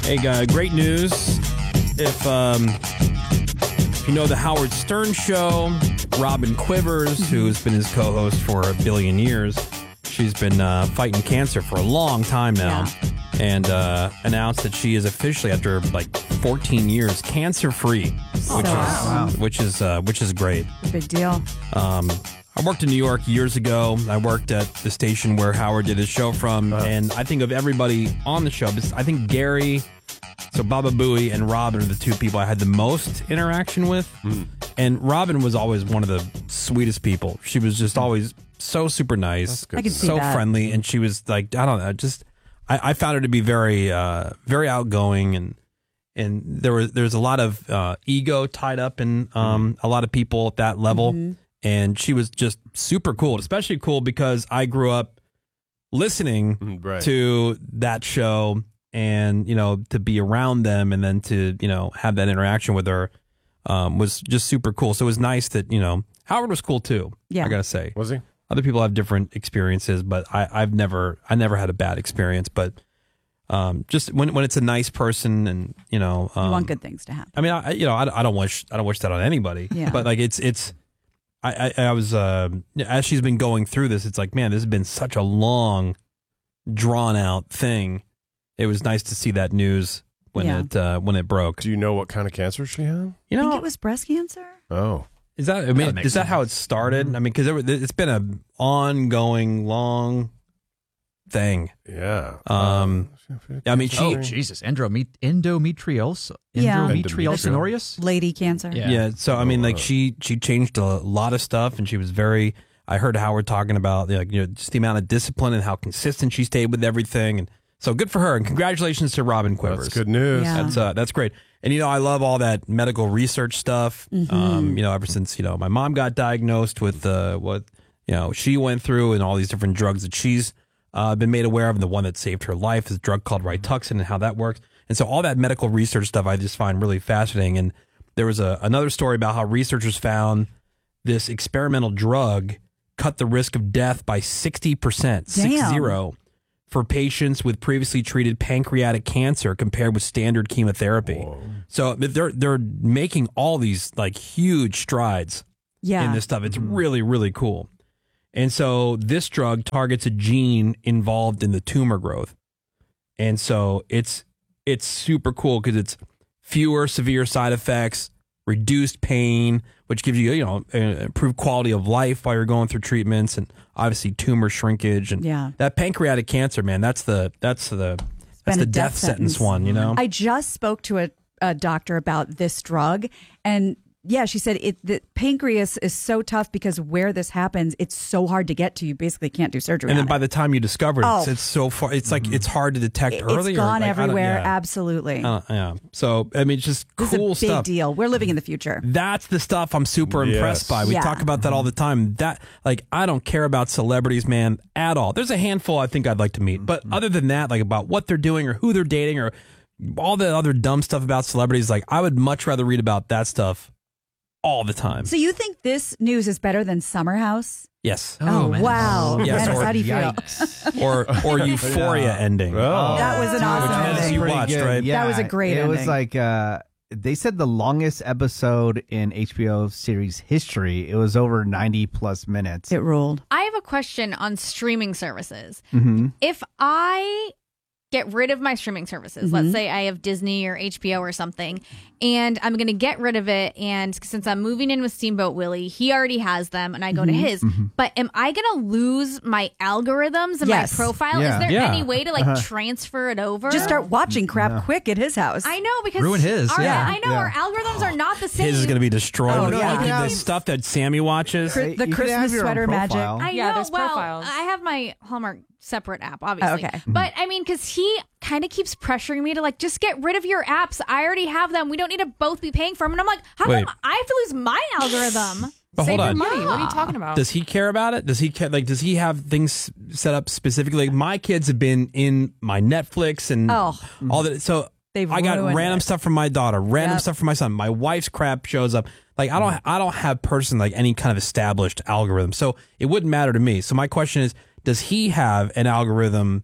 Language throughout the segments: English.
Hey, great news. If you know the Howard Stern Show, Robin Quivers, who's been his co-host for a billion years, she's been fighting cancer for a long time now, and announced that she is officially, after like 14 years, cancer-free, which is great. Big deal. I worked in New York years ago. I worked at the station where Howard did his show from, and I think of everybody on the show, I think Gary, so Baba Booey, and Robin are the two people I had the most interaction with. And Robin was always one of the sweetest people. She was just always so super nice, I can see so that. friendly, and she was like, I don't know, I found her to be very very outgoing, and there's a lot of ego tied up in a lot of people at that level. And she was just super cool, especially cool because I grew up listening to that show, and, you know, to be around them and then to, you know, have that interaction with her was just super cool. So it was nice that, you know, Howard was cool too. I gotta say. Was he? Other people have different experiences, but I never had a bad experience. But just when it's a nice person, and, you know, You want good things to happen. I mean, I don't wish that on anybody. Yeah. But like I was as she's been going through this, it's like, man, this has been such a long, drawn out thing. It was nice to see that news when it broke. Do you know what kind of cancer she had? You I know, think it was breast cancer. Oh, is that? I mean, is that how it started? I mean, because it's been an ongoing, long thing. Yeah. I mean, Oh, Jesus. Endometriosis? Yeah. Endometriosis? Lady cancer. Yeah. So I mean, like she changed a lot of stuff, and she was very. I heard Howard talking about, like, you know, just the amount of discipline and how consistent she stayed with everything, and so good for her. And congratulations to Robin Quivers. That's good news. Yeah. That's great. And, you know, I love all that medical research stuff. You know, ever since, you know, my mom got diagnosed with what, you know, she went through, and all these different drugs that she's been made aware of. And the one that saved her life is a drug called Rituxan, and how that works. And so all that medical research stuff I just find really fascinating. And there was another story about how researchers found this experimental drug cut the risk of death by 60%, 60, for patients with previously treated pancreatic cancer compared with standard chemotherapy. Whoa. So they're making all these like huge strides in this stuff. It's really, really cool. And so this drug targets a gene involved in the tumor growth. And so it's super cool because it's fewer severe side effects, reduced pain, which gives you, you know, improved quality of life while you're going through treatments, and obviously tumor shrinkage. And that pancreatic cancer, man, that's the death sentence one, you know? I just spoke to a doctor about this drug, and yeah, she said the pancreas is so tough because where this happens, it's so hard to get to. You basically can't do surgery. And then on by it. the time you discover it, it's so far. It's like it's hard to detect earlier. It's gone like, everywhere. Absolutely. Yeah. So I mean, it's just This cool is a big stuff. deal. We're living in the future. That's the stuff I'm super impressed by. We talk about that all the time. That, like, I don't care about celebrities, man, at all. There's a handful I think I'd like to meet, but other than that, like about what they're doing or who they're dating or all the other dumb stuff about celebrities, like I would much rather read about that stuff all the time. So you think this news is better than Summer House? Yes. Oh, wow. Yes, Dennis, or how do you feel? or Euphoria ending. That was an awesome Dennis, ending. you watched, right? That was a great ending. It was ending. like they said the longest episode in HBO series history. It was over 90 plus minutes. It ruled. I have a question on streaming services. Mm-hmm. If I get rid of my streaming services, let's say I have Disney or HBO or something, and I'm going to get rid of it, and since I'm moving in with Steamboat Willie, he already has them, and I go to his, but am I going to lose my algorithms and my profile? Yeah. Is there any way to like transfer it over? Just start watching crap quick at his house. I know, because Ruin his, I know our algorithms are not the same. His is going to be destroyed. Oh, Look yeah. at the stuff that Sammy watches. The You can Christmas have your own sweater magic. profile. I Yeah, know. there's Well, profiles. I have my Hallmark separate app, obviously. Okay. But I mean, because he kind of keeps pressuring me to like, just get rid of your apps. I already have them. We don't need to both be paying for them. And I'm like, how Wait. come I have to lose my algorithm? But Save hold your on. money. What are you talking about? Does he care about it? Does he care? Like, does he have things set up specifically? Like, my kids have been in my Netflix and all that. So They've I got ruined random it. stuff from my daughter, random stuff from my son. My wife's crap shows up. Like, I don't have like any kind of established algorithm. So it wouldn't matter to me. So my question is, does he have an algorithm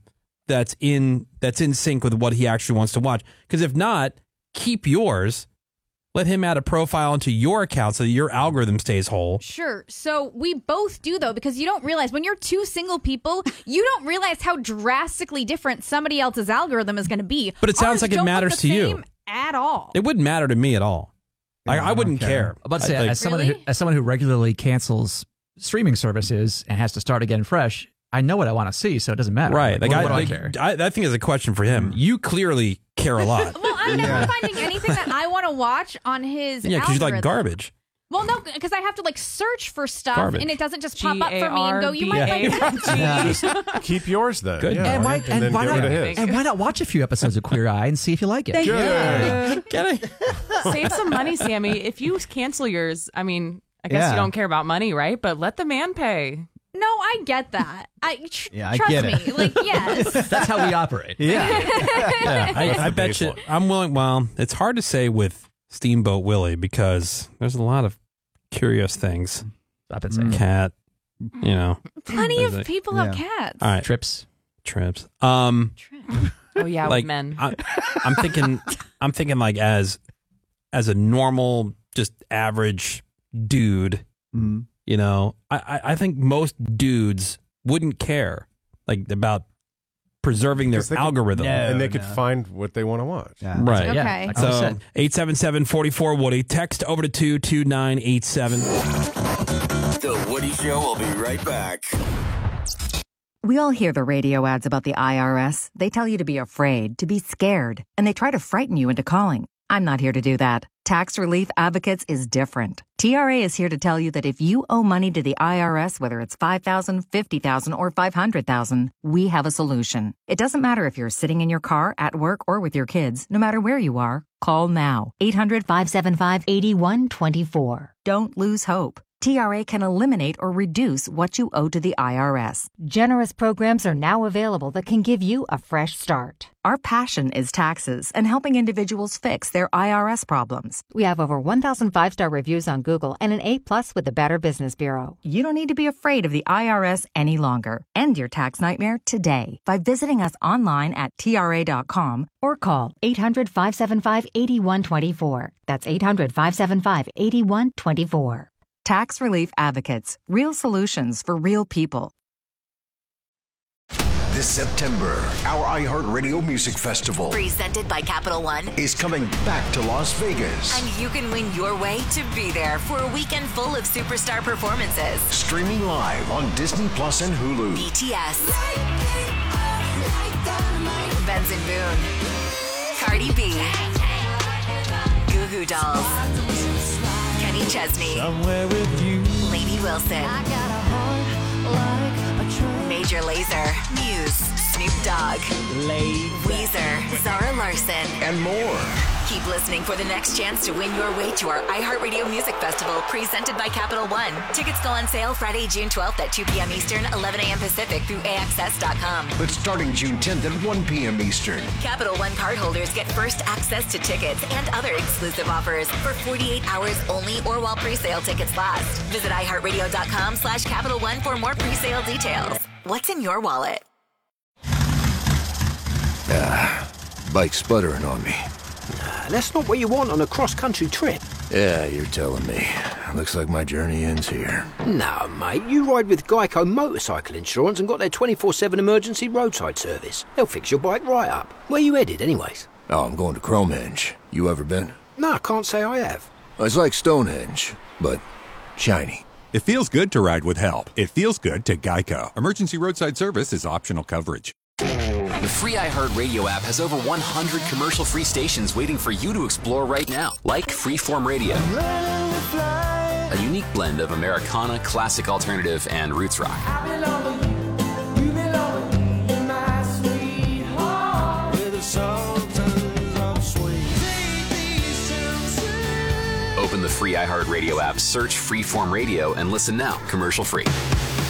that's in sync with what he actually wants to watch. Because if not, keep yours. Let him add a profile into your account so that your algorithm stays whole. Sure. So we both do, though, because you don't realize when you're two single people, you don't realize how drastically different somebody else's algorithm is going to be. But it sounds like it matters to you at all. It wouldn't matter to me at all. I wouldn't care. I'm about to say, as someone who regularly cancels streaming services and has to start again fresh, I know what I want to see, so it doesn't matter. Right. Like, what do I care? I think is a question for him. You clearly care a lot. Well, I'm never finding anything that I want to watch on his Yeah, because you like garbage. Well, no, because I have to search for stuff, Garbage. and it doesn't just pop up for me and go, you might like that. Keep yours then. Good. Yeah. And then why get not? rid of his. And why not watch a few episodes of Queer Eye and see if you like it? Get it? Save some money, Sammy. If you cancel yours, I mean, I guess you don't care about money, right? But let the man pay. No, I get that. Trust get me. it. Yes. That's how we operate. I bet you. I'm willing. Well, it's hard to say with Steamboat Willie because there's a lot of curious things. Stop it saying Cat, Plenty of people have cats. All right, trips. Oh yeah, like with men. I'm thinking like as a normal, just average dude. I think most dudes wouldn't care about preserving their algorithm. And they could find what they want to watch. Yeah. Right. Okay. Yeah, like I So said. 877-44-WOODY. Text over to 22987. The Woody Show will be right back. We all hear the radio ads about the IRS. They tell you to be afraid, to be scared, and they try to frighten you into calling. I'm not here to do that. Tax Relief Advocates is different. TRA is here to tell you that if you owe money to the IRS, whether it's $5,000, $50,000, or $500,000, we have a solution. It doesn't matter if you're sitting in your car, at work, or with your kids. No matter where you are, call now. 800-575-8124. Don't lose hope. TRA can eliminate or reduce what you owe to the IRS. Generous programs are now available that can give you a fresh start. Our passion is taxes and helping individuals fix their IRS problems. We have over 1,000 5-star reviews on Google and an A+ with the Better Business Bureau. You don't need to be afraid of the IRS any longer. End your tax nightmare today by visiting us online at TRA.com or call 800-575-8124. That's 800-575-8124. Tax Relief Advocates. Real solutions for real people. This September, our iHeartRadio Music Festival, presented by Capital One, is coming back to Las Vegas. And you can win your way to be there for a weekend full of superstar performances. Streaming live on Disney Plus and Hulu. BTS, Benson Boone, Cardi B, Goo Goo Dolls, Kenny Chesney, Lady Wilson, Major Lazer, Muse, Snoop Dogg, Weezer, Zara Larson, and more. Keep listening for the next chance to win your way to our iHeartRadio Music Festival presented by Capital One. Tickets go on sale Friday, June 12th at 2 p.m. Eastern, 11 a.m. Pacific through AXS.com. But starting June 10th at 1 p.m. Eastern. Capital One cardholders get first access to tickets and other exclusive offers for 48 hours only or while pre-sale tickets last. Visit iHeartRadio.com/Capital One for more pre-sale details. What's in your wallet? Bike sputtering on me. That's not what you want on a cross-country trip. Yeah, you're telling me. Looks like my journey ends here. No, mate, you ride with Geico Motorcycle Insurance and got their 24/7 emergency roadside service. They'll fix your bike right up. Where you headed, anyways? Oh, I'm going to Cromehenge. You ever been? No, I can't say I have. It's like Stonehenge, but shiny. It feels good to ride with help. It feels good to Geico. Emergency roadside service is optional coverage. The free iHeartRadio app has over 100 commercial-free stations waiting for you to explore right now, like Freeform Radio, a unique blend of Americana, classic alternative, and roots rock. Open the free iHeartRadio app, search Freeform Radio, and listen now, commercial-free.